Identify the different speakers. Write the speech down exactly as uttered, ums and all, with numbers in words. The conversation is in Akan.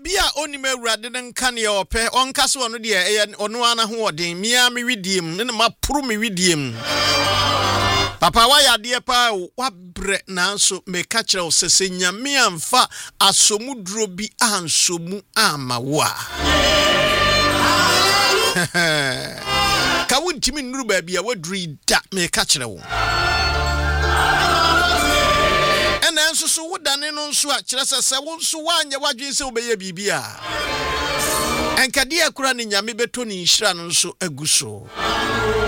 Speaker 1: obi a onime awurade ne nka ne ope onka se ono de e ono ana ho odin mia me widiem ne ma puru me widiem papa wa yade pa wa bre nanso me ka kire o sese nyame amfa asomu duro bi ansomu ama wa ka wuntimi nuru ba bia waduri da me ka kire wo ena nso so wodane no nso a kire sese wo nso wanye wadwen se obeye bibia enkade akura ne nyame beto ni nhira no nso aguso